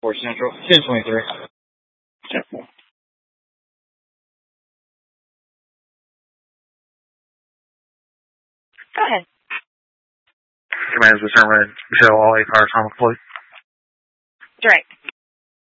4 Central, 1023. Go ahead. Command is determined. Michelle, all 8 cars on the fleet. Direct.